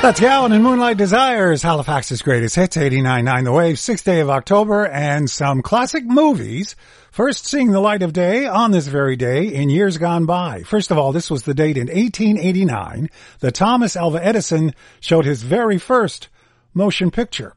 That's Gowan and Moonlight Desires, Halifax's greatest hits, 89.9 The Wave, 6th day of October, and some classic movies first seeing the light of day on this very day in years gone by. First of all, this was the date in 1889 that Thomas Alva Edison showed his very first motion picture.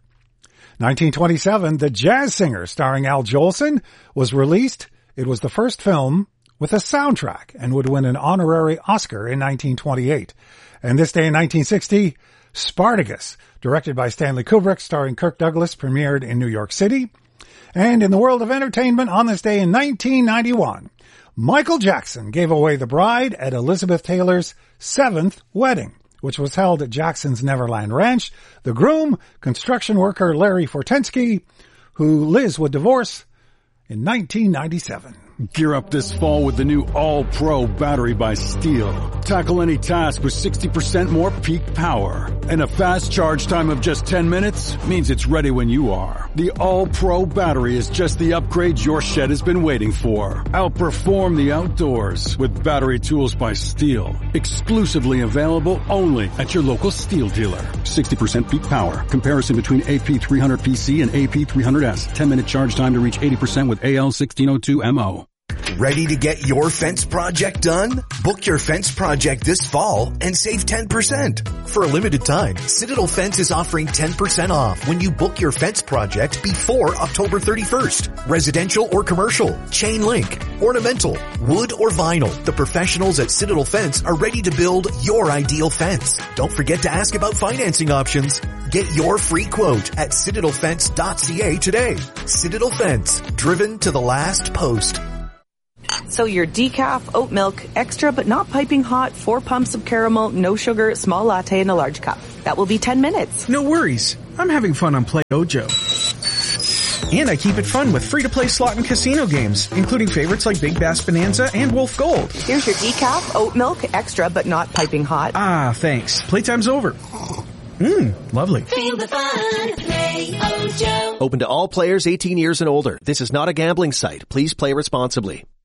1927, The Jazz Singer, starring Al Jolson, was released. It was the first film with a soundtrack and would win an honorary Oscar in 1928. And this day in 1960, Spartacus, directed by Stanley Kubrick, starring Kirk Douglas, premiered in New York City. And in the world of entertainment, on this day in 1991, Michael Jackson gave away the bride at Elizabeth Taylor's 7th wedding, which was held at Jackson's Neverland Ranch. The groom, construction worker Larry Fortensky, who Liz would divorce in 1997. Gear up this fall with the new All-Pro battery by Steel. Tackle any task with 60% more peak power. And a fast charge time of just 10 minutes means it's ready when you are. The All-Pro battery is just the upgrade your shed has been waiting for. Outperform the outdoors with battery tools by Steel. Exclusively available only at your local Steel dealer. 60% peak power. Comparison between AP300PC and AP300S. 10-minute charge time to reach 80% with AL1602MO. Ready to get your fence project done? Book your fence project this fall and save 10%. For a limited time, Citadel Fence is offering 10% off when you book your fence project before October 31st. Residential or commercial, chain link, ornamental, wood or vinyl. The professionals at Citadel Fence are ready to build your ideal fence. Don't forget to ask about financing options. Get your free quote at citadelfence.ca today. Citadel Fence, driven to the last post. So your decaf, oat milk, extra but not piping hot, 4 pumps of caramel, no sugar, small latte in a large cup. That will be 10 minutes. No worries. I'm having fun on Play Dojo. And I keep it fun with free-to-play slot and casino games, including favorites like Big Bass Bonanza and Wolf Gold. Here's your decaf, oat milk, extra but not piping hot. Ah, thanks. Playtime's over. Lovely. Feel the fun. Play Ojo. Open to all players 18 years and older. This is not a gambling site. Please play responsibly.